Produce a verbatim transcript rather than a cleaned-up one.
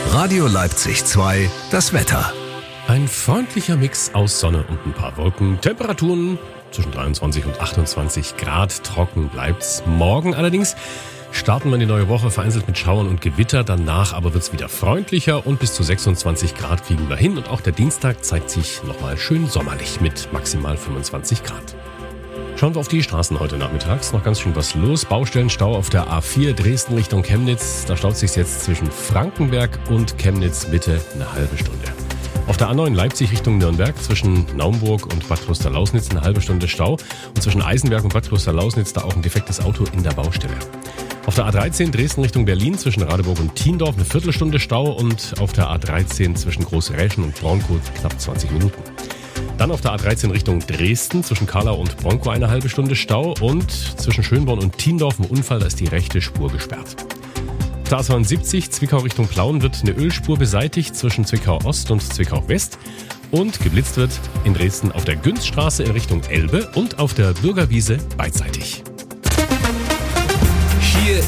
Radio Leipzig zwei, das Wetter. Ein freundlicher Mix aus Sonne und ein paar Wolken. Temperaturen zwischen dreiundzwanzig und achtundzwanzig Grad. Trocken bleibt's. Morgen allerdings starten wir in die neue Woche vereinzelt mit Schauern und Gewitter. Danach aber wird's wieder freundlicher und bis zu sechsundzwanzig Grad kriegen wir hin. Und auch der Dienstag zeigt sich nochmal schön sommerlich mit maximal fünfundzwanzig Grad. Schauen wir auf die Straßen heute nachmittags. Noch ganz schön was los. Baustellenstau auf der A vier Dresden Richtung Chemnitz. Da staut sich jetzt zwischen Frankenberg und Chemnitz Mitte eine halbe Stunde. Auf der A neun Leipzig Richtung Nürnberg zwischen Naumburg und Bad Klosterlausnitz eine halbe Stunde Stau. Und zwischen Eisenberg und Bad Klosterlausnitz da auch ein defektes Auto in der Baustelle. Auf der A dreizehn Dresden Richtung Berlin zwischen Radeburg und Thiendorf eine Viertelstunde Stau. Und auf der A dreizehn zwischen Großräschen und Bronkow knapp zwanzig Minuten. Dann auf der A dreizehn Richtung Dresden zwischen Karlau und Bronkow eine halbe Stunde Stau. Und zwischen Schönborn und Thiendorf ein Unfall, da ist die rechte Spur gesperrt. Auf der A zweiundsiebzig Zwickau Richtung Plauen wird eine Ölspur beseitigt zwischen Zwickau Ost und Zwickau West. Und geblitzt wird in Dresden auf der Günzstraße in Richtung Elbe und auf der Bürgerwiese beidseitig. Hier